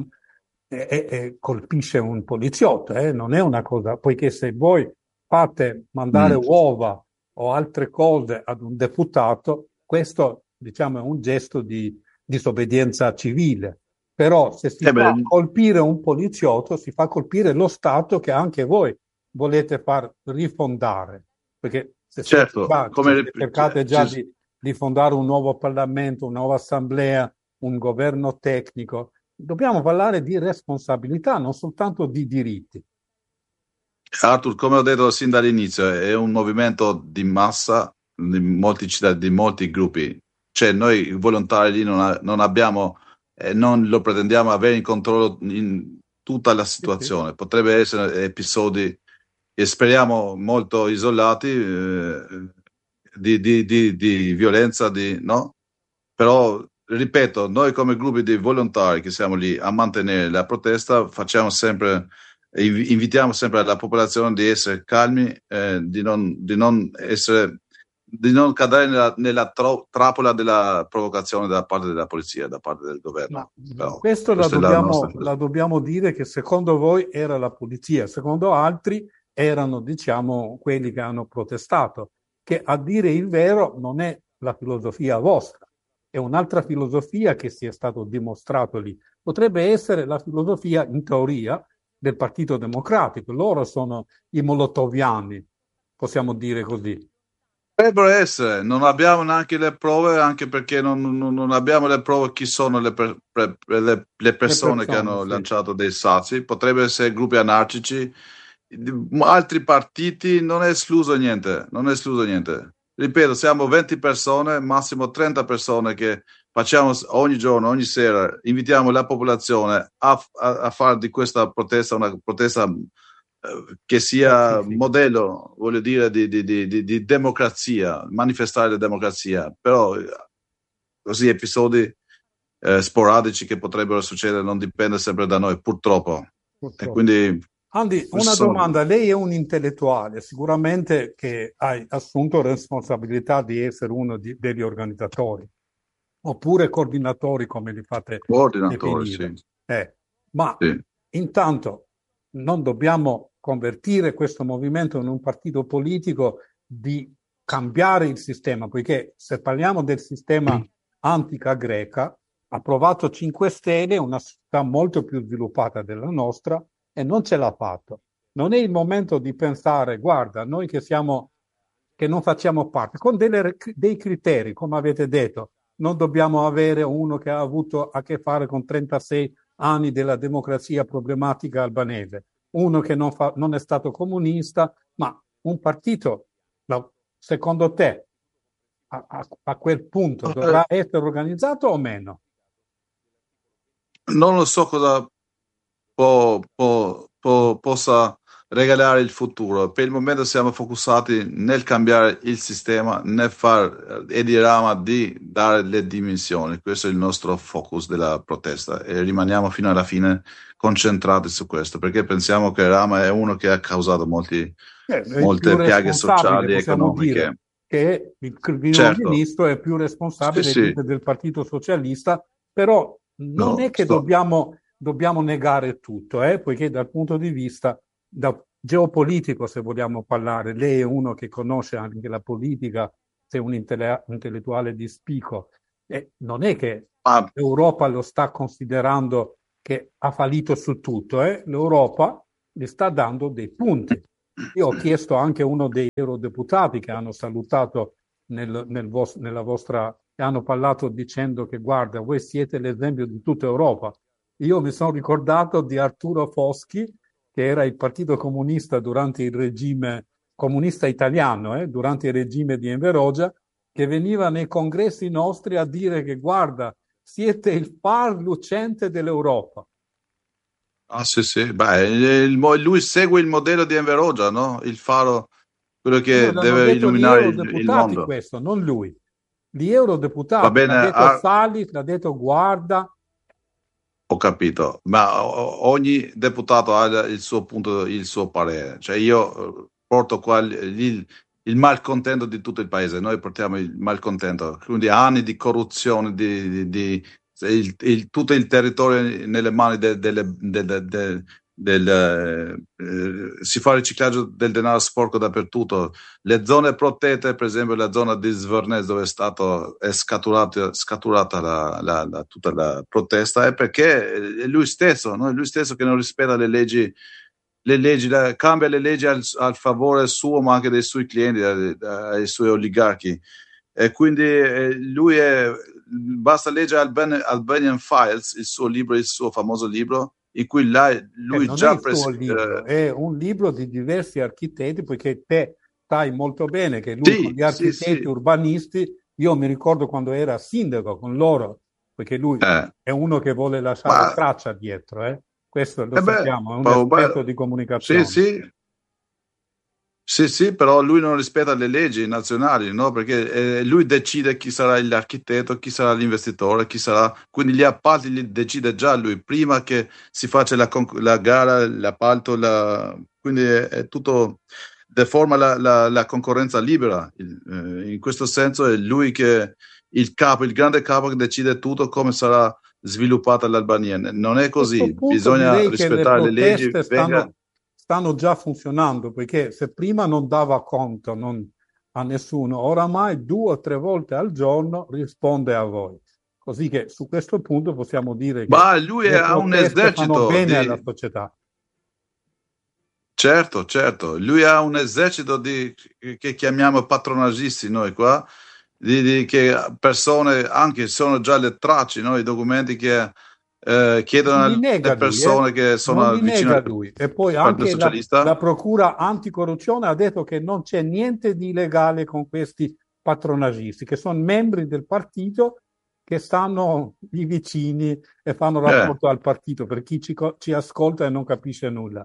e colpisce un poliziotto, non è una cosa, poiché se voi fate mandare uova o altre cose ad un deputato, questo è un gesto di disobbedienza civile. Però se si fa colpire un poliziotto, si fa colpire lo Stato che anche voi volete far rifondare. Perché se cercate già di fondare un nuovo Parlamento, una nuova assemblea, un governo tecnico, dobbiamo parlare di responsabilità, non soltanto di diritti. Arthur, come ho detto sin dall'inizio, è un movimento di massa di molti gruppi. Cioè noi volontari lì non abbiamo, non lo pretendiamo avere in controllo in tutta la situazione. Potrebbe essere episodi e speriamo molto isolati di violenza, no? Però ripeto, noi come gruppi di volontari che siamo lì a mantenere la protesta invitiamo sempre la popolazione di essere calmi, di non cadere nella trappola della provocazione da parte della polizia, da parte del governo. Questo la dobbiamo dire che secondo voi era la polizia, secondo altri erano quelli che hanno protestato, che a dire il vero non è la filosofia vostra, è un'altra filosofia che si è stato dimostrato lì. Potrebbe essere la filosofia, in teoria, del Partito Democratico. Loro sono i molotoviani, possiamo dire così. Potrebbero essere, non abbiamo neanche le prove, anche perché non abbiamo le prove chi sono le persone che hanno lanciato dei sassi. Potrebbero essere gruppi anarchici, altri partiti, non è escluso niente. Ripeto, siamo 20 persone, massimo 30 persone che facciamo ogni giorno, ogni sera, invitiamo la popolazione a fare di questa protesta una protesta che sia modello, voglio dire, di democrazia, manifestare la democrazia. Però così episodi sporadici che potrebbero succedere non dipende sempre da noi, purtroppo. E quindi Andy, una domanda, lei è un intellettuale, sicuramente che hai assunto responsabilità di essere uno degli organizzatori, oppure coordinatori come li fate definire. Sì. Ma intanto non dobbiamo convertire questo movimento in un partito politico di cambiare il sistema, poiché se parliamo del sistema antica greca, ha provato 5 Stelle, una società molto più sviluppata della nostra, e non ce l'ha fatto. Non è il momento di pensare, guarda, noi che non facciamo parte, con dei criteri, come avete detto, non dobbiamo avere uno che ha avuto a che fare con 36 anni della democrazia problematica albanese, uno che non è stato comunista, ma un partito, secondo te, a quel punto dovrà essere organizzato o meno? Non lo so cosa possa regalare il futuro. Per il momento siamo focusati nel cambiare il sistema, nel far Edi Rama di dare le dimensioni. Questo è il nostro focus della protesta e rimaniamo fino alla fine concentrati su questo, perché pensiamo che Rama è uno che ha causato molte piaghe sociali e economiche. Che il primo ministro è più responsabile del Partito Socialista, però non è che dobbiamo negare tutto, poiché dal punto di vista geopolitico, se vogliamo parlare, lei è uno che conosce anche la politica, sei un intellettuale di spicco, non è che l'Europa lo sta considerando che ha fallito su tutto, l'Europa gli sta dando dei punti. Io ho chiesto anche a uno dei eurodeputati che hanno salutato nella vostra, che hanno parlato dicendo che guarda, voi siete l'esempio di tutta Europa. Io mi sono ricordato di Arturo Foschi, che era il Partito Comunista durante il regime comunista italiano, durante il regime di Enver Hoxha, che veniva nei congressi nostri a dire che guarda, siete il far lucente dell'Europa. Ah sì, lui segue il modello di Enver Hoxha, no? Il faro, quello che deve illuminare il mondo. Questo, non lui. Gli eurodeputati, va bene, l'ha detto Salis, l'ha detto guarda. Ho capito, ma ogni deputato ha il suo punto, il suo parere. Cioè io porto qua il malcontento di tutto il paese, noi portiamo il malcontento, quindi anni di corruzione, tutto il territorio nelle mani si fa riciclaggio del denaro sporco dappertutto. Le zone protette, per esempio la zona di Svernes dove è scaturata tutta la protesta, è perché è lui stesso, no? È lui stesso che non rispetta le leggi, cambia le leggi al favore suo ma anche dei suoi clienti, ai suoi oligarchi. E quindi basta leggere Albanian Files, il suo libro, il suo famoso libro, in cui lui non già è il suo libro, è un libro di diversi architetti, poiché te sai molto bene che lui con gli architetti urbanisti, io mi ricordo quando era sindaco con loro, perché lui è uno che vuole lasciare traccia dietro, questo lo sappiamo, è un esperto di comunicazione. Sì, però lui non rispetta le leggi nazionali, no? Perché lui decide chi sarà l'architetto, chi sarà l'investitore, quindi gli appalti li decide già lui, prima che si faccia la gara, l'appalto, quindi è tutto, deforma la concorrenza libera. In questo senso è lui che il grande capo che decide tutto, come sarà sviluppata l'Albania. Non è così, bisogna rispettare le leggi. Stanno già funzionando, perché se prima non dava conto a nessuno, oramai 2 o 3 volte al giorno risponde a voi. Così che su questo punto possiamo dire che lui ha un esercito fanno bene alla società. Certo, lui ha un esercito che chiamiamo patronagisti noi qua, che persone anche sono già le tracce, no? I documenti che chiedono alle persone che sono vicine a lui. E poi anche la procura anticorruzione ha detto che non c'è niente di illegale con questi patronagisti, che sono membri del partito, che stanno lì vicini e fanno rapporto al partito, per chi ci ascolta e non capisce nulla.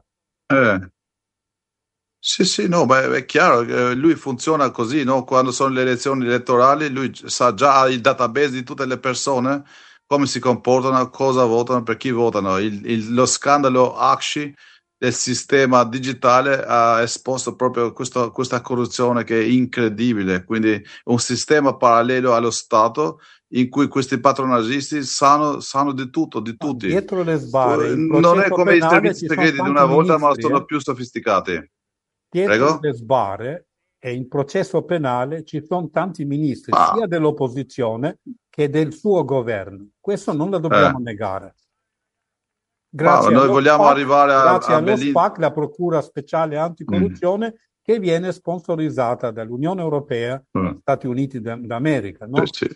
Sì, no, è chiaro che lui funziona così, no? Quando sono le elezioni elettorali, lui sa già il database di tutte le persone, come si comportano, cosa votano, per chi votano. Lo scandalo Acci del sistema digitale ha esposto proprio questa corruzione che è incredibile, quindi un sistema parallelo allo Stato in cui questi patronagisti sanno di tutto, di tutti. Dietro le sbarre, non è come i servizi segreti di una volta, ma sono più sofisticati. Dietro le sbarre e in processo penale ci sono tanti ministri, sia dell'opposizione che del suo governo. Questo non lo dobbiamo negare. Grazie noi vogliamo arrivare grazie allo SPAC, la Procura Speciale Anticorruzione, che viene sponsorizzata dall'Unione Europea e Stati Uniti d'America. No? Sì.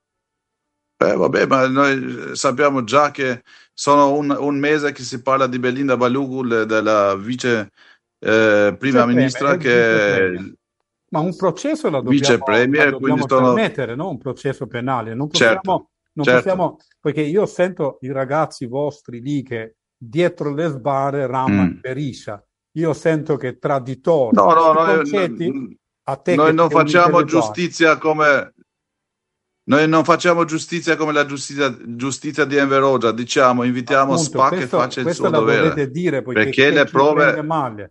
Ma noi sappiamo già che sono un mese che si parla di Belinda Balugul, della vice prima ministra, che ma un processo lo dobbiamo permettere, no? Un processo penale. Non possiamo, perché io sento i ragazzi vostri lì che dietro le sbarre Rama Berisha. Io sento che traditori, No, no, concetti, a te noi che non sei un facciamo intellettuale. giustizia come noi non facciamo giustizia come la giustizia di Enver Hoxha, diciamo, invitiamo Appunto, Spa che faccia il questo suo la dovere, dovete dire, poiché perché le chi ci prende prove. male.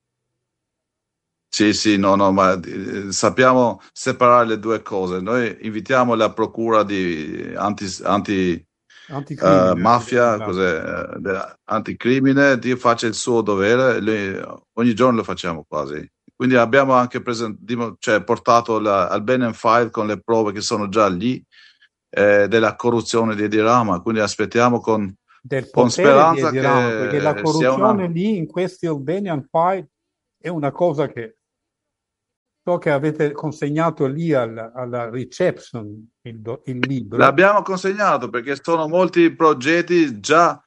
Sì, no, ma sappiamo separare le due cose. Noi invitiamo la procura di Anticrimine, mafia, esatto. anticrimine, di faccia il suo dovere, ogni giorno lo facciamo quasi. Quindi abbiamo anche portato al Ben File con le prove che sono già lì della corruzione di Edi Rama, quindi aspettiamo con potere speranza di Edi Rama, perché la che sia corruzione lì in questi Albanian File è una cosa che so che avete consegnato lì alla reception il libro. L'abbiamo consegnato perché sono molti progetti già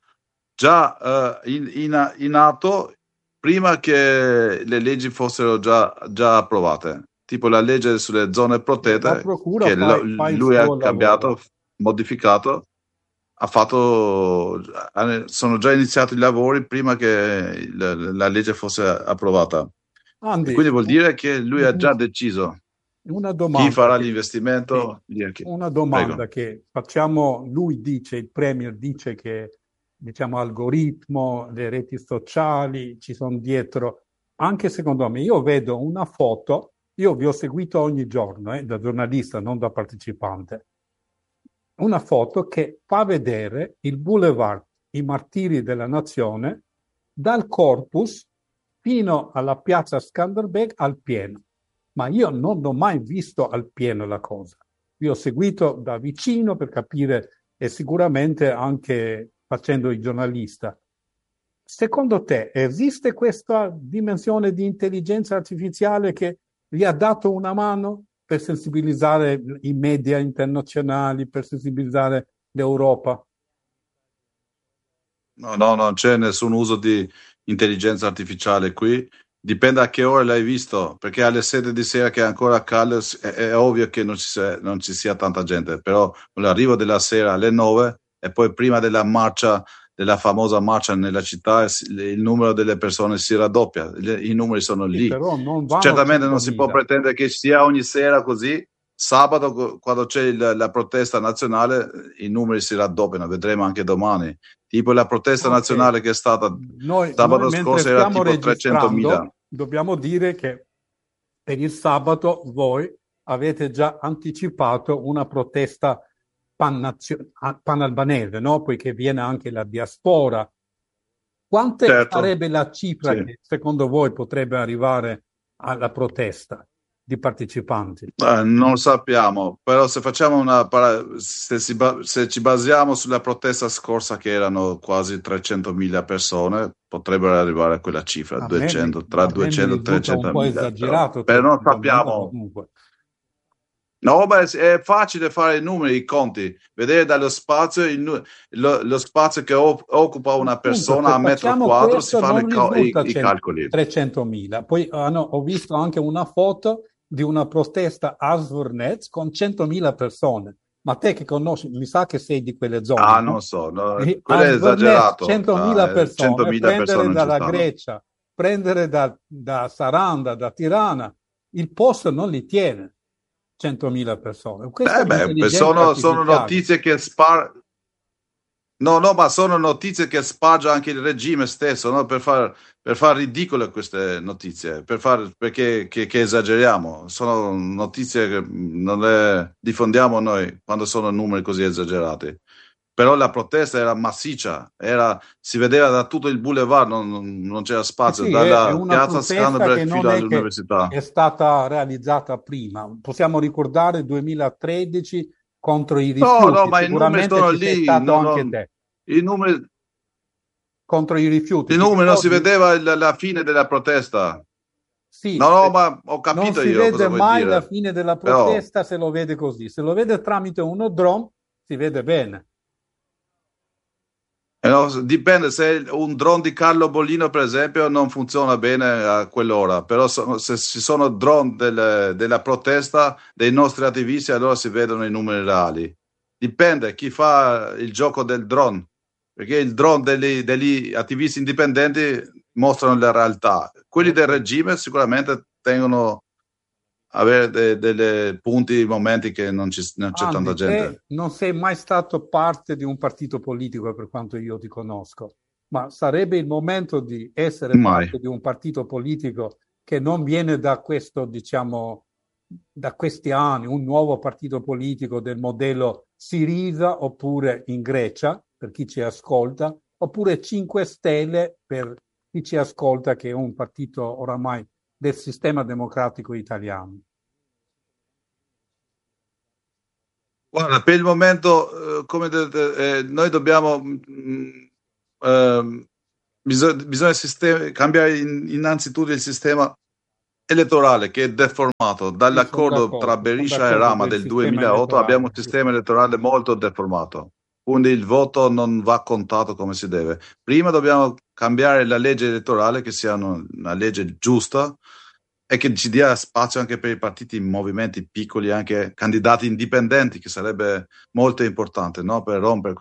in atto prima che le leggi fossero già approvate, tipo la legge sulle zone protette La procura che fa lui ha cambiato, modificato, sono già iniziati i lavori prima che la legge fosse approvata. Andy, e quindi vuol dire che lui ha già deciso una domanda chi farà l'investimento. Una domanda Prego. che facciamo, il Premier dice che diciamo algoritmo, le reti sociali ci sono dietro, anche secondo me. Io vedo una foto, io vi ho seguito ogni giorno, da giornalista, non da partecipante, una foto che fa vedere il Boulevard, i Martiri della Nazione, dal Corpus fino alla piazza Skanderbeg al pieno. Ma io non ho mai visto al pieno la cosa. Vi ho seguito da vicino per capire e sicuramente anche facendo il giornalista. Secondo te esiste questa dimensione di intelligenza artificiale che vi ha dato una mano per sensibilizzare i media internazionali, per sensibilizzare l'Europa? No, non c'è nessun uso di intelligenza artificiale qui. Dipende a che ora l'hai visto, perché alle 7 di sera che è ancora caldo è ovvio che non ci sia tanta gente, però con l'arrivo della sera alle 9 e poi prima della famosa marcia nella città, il numero delle persone si raddoppia, i numeri sono lì. Però non vanno Certamente non si può pretendere che sia ogni sera così. Sabato, quando c'è la protesta nazionale, i numeri si raddoppiano, vedremo anche domani. Tipo la protesta nazionale che è stata sabato scorso era tipo 300.000. Dobbiamo dire che per il sabato voi avete già anticipato una protesta panalbanese, no? Poiché viene anche la diaspora. Quante sarebbe la cifra che secondo voi potrebbe arrivare alla protesta di partecipanti? Non sappiamo, però se facciamo se ci basiamo sulla protesta scorsa che erano quasi 300.000 persone, potrebbero arrivare a quella cifra, tra 200 e 300.000. Un po' esagerato, però non sappiamo. No, ma è facile fare i numeri, i conti, vedere dallo spazio lo spazio che occupa una persona a metro quadro, si fanno i calcoli. 300.000. Poi ho visto anche una foto di una protesta a Zvernets con 100.000 persone. Ma te che conosci, mi sa che sei di quelle zone. Non so, quello è esagerato. 100.000 persone, prendere dalla Grecia, prendere da Saranda, da Tirana, il posto non li tiene. 100.000 persone. Sono notizie che ma sono notizie che sparge anche il regime stesso, no? per far ridicole queste notizie, perché esageriamo. Sono notizie che non le diffondiamo noi quando sono numeri così esagerati. Però la protesta era massiccia, si vedeva da tutto il boulevard, non c'era spazio, dalla piazza Skanderbeg fino all'università. È stata realizzata prima, possiamo ricordare 2013 contro i rifiuti. No, ma i numeri sono lì. I numeri contro i rifiuti. I numeri non si vedeva la fine della protesta. Sì, ma ho capito non si io vede cosa vuoi mai dire. La fine della protesta se lo vede così. Se lo vede tramite uno drone si vede bene. Dipende, se un drone di Carlo Bollino per esempio non funziona bene a quell'ora, però se ci sono drone della protesta dei nostri attivisti, allora si vedono i numeri reali. Dipende chi fa il gioco del drone, perché il drone degli attivisti indipendenti mostrano la realtà. Quelli del regime sicuramente tengono avere dei punti, momenti che non c'è tanta gente. Non sei mai stato parte di un partito politico, per quanto io ti conosco, ma sarebbe il momento di essere parte di un partito politico che non viene da questo, diciamo, da questi anni, un nuovo partito politico del modello Syriza, oppure in Grecia, per chi ci ascolta, oppure 5 Stelle per chi ci ascolta, che è un partito oramai del sistema democratico italiano. Guarda, per il momento, noi dobbiamo bisogna cambiare innanzitutto il sistema elettorale, che è deformato dall'accordo tra Berisha e Rama del 2008. Abbiamo un sistema elettorale molto deformato, quindi il voto non va contato come si deve. Prima dobbiamo cambiare la legge elettorale, che sia una legge giusta e che ci dia spazio anche per i partiti, movimenti piccoli, anche candidati indipendenti, che sarebbe molto importante, no? Per rompere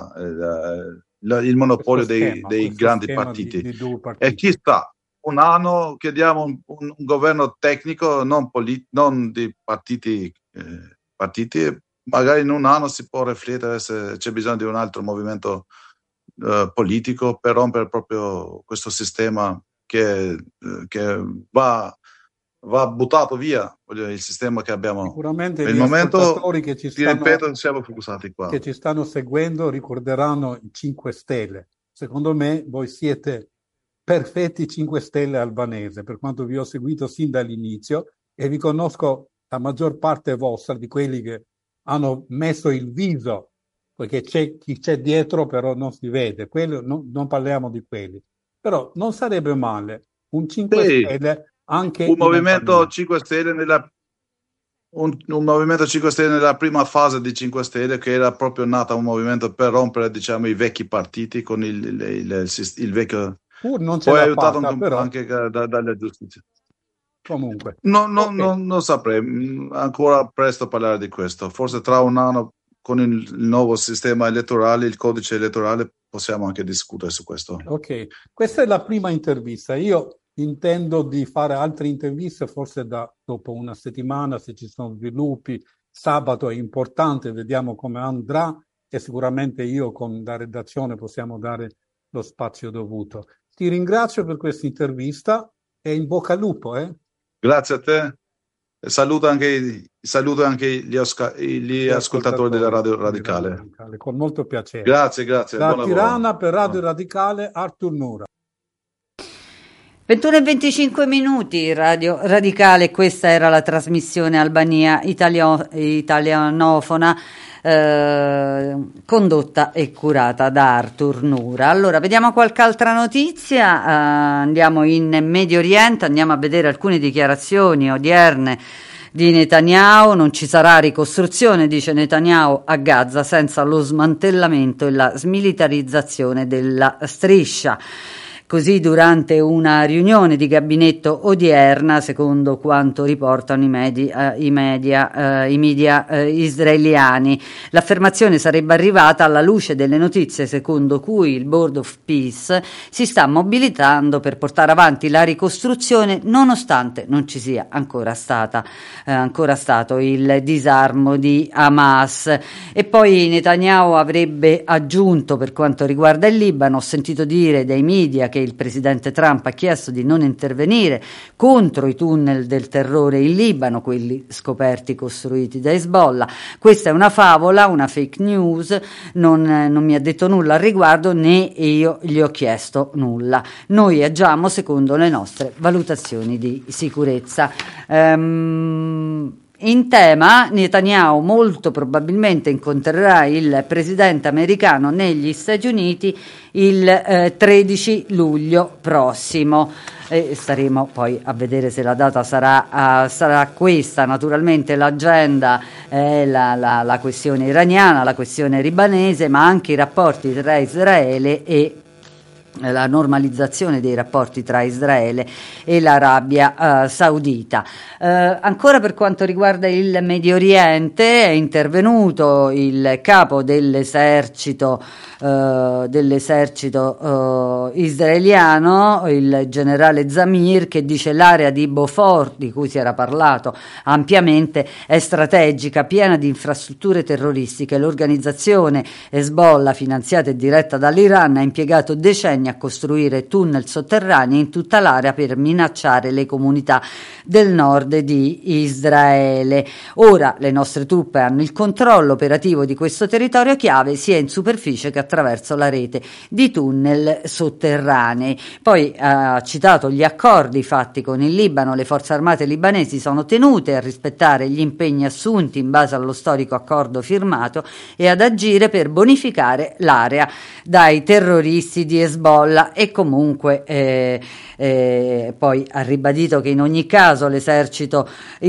il monopolio dei grandi partiti. E chi sta? Un anno chiediamo un governo tecnico, non di partiti, magari in un anno si può riflettere se c'è bisogno di un altro movimento politico per rompere proprio questo sistema che va buttato via, il sistema che abbiamo. Sicuramente per gli il momento, ascoltatori che ci stanno, ripeto, siamo focusati qua. Che ci stanno seguendo ricorderanno i 5 Stelle. Secondo me voi siete perfetti 5 Stelle albanese, per quanto vi ho seguito sin dall'inizio, e vi conosco la maggior parte vostra, di quelli che hanno messo il viso, perché chi c'è dietro però non si vede. Quello, non parliamo di quelli. Però non sarebbe male un 5 Stelle anche un movimento 5 Stelle un movimento 5 Stelle nella prima fase di 5 Stelle, che era proprio nata un movimento per rompere, diciamo, i vecchi partiti con il vecchio. Non ce poi l'ha aiutato fatta, però. Anche dalla giustizia. Comunque non saprei, ancora presto a parlare di questo. Forse tra un anno, con il nuovo sistema elettorale, il codice elettorale, possiamo anche discutere su questo. Ok, questa è la prima intervista. Io intendo di fare altre interviste forse dopo una settimana, se ci sono sviluppi. Sabato è importante, vediamo come andrà, e sicuramente io con la redazione possiamo dare lo spazio dovuto. Ti ringrazio per questa intervista e in bocca al lupo. Grazie a te. Saluto anche gli ascoltatori della Radio Radicale. Con molto piacere. Grazie. Da Tirana per Radio Radicale, Artur Nura. 21:25 minuti, Radio Radicale, questa era la trasmissione Albania italianofona, condotta e curata da Artur Nura. Allora, vediamo qualche altra notizia. Andiamo in Medio Oriente, andiamo a vedere alcune dichiarazioni odierne di Netanyahu. Non ci sarà ricostruzione, dice Netanyahu, a Gaza senza lo smantellamento e la smilitarizzazione della striscia. Così durante una riunione di gabinetto odierna, secondo quanto riportano i media israeliani. L'affermazione sarebbe arrivata alla luce delle notizie secondo cui il Board of Peace si sta mobilitando per portare avanti la ricostruzione, nonostante non ci sia ancora stato il disarmo di Hamas. E poi Netanyahu avrebbe aggiunto, per quanto riguarda il Libano, ho sentito dire dai media che il presidente Trump ha chiesto di non intervenire contro i tunnel del terrore in Libano, quelli scoperti costruiti da Hezbollah. Questa è una favola, una fake news, non mi ha detto nulla al riguardo, né io gli ho chiesto nulla. Noi agiamo secondo le nostre valutazioni di sicurezza. In tema, Netanyahu molto probabilmente incontrerà il presidente americano negli Stati Uniti il 13 luglio prossimo. E staremo poi a vedere se la data sarà questa. Naturalmente l'agenda è la questione iraniana, la questione libanese, ma anche i rapporti tra Israele e la normalizzazione dei rapporti tra Israele e l'Arabia Saudita. Ancora per quanto riguarda il Medio Oriente, è intervenuto il capo dell'esercito israeliano, il generale Zamir, che dice: l'area di Beaufort, di cui si era parlato ampiamente, è strategica, piena di infrastrutture terroristiche. L'organizzazione Hezbollah, finanziata e diretta dall'Iran, ha impiegato decenni a costruire tunnel sotterranei in tutta l'area per minacciare le comunità del nord di Israele. Ora le nostre truppe hanno il controllo operativo di questo territorio chiave, sia in superficie che attraverso la rete di tunnel sotterranei. Poi ha citato gli accordi fatti con il Libano. Le forze armate libanesi sono tenute a rispettare gli impegni assunti in base allo storico accordo firmato e ad agire per bonificare l'area dai terroristi di Hezbollah. E comunque poi ha ribadito che in ogni caso l'esercito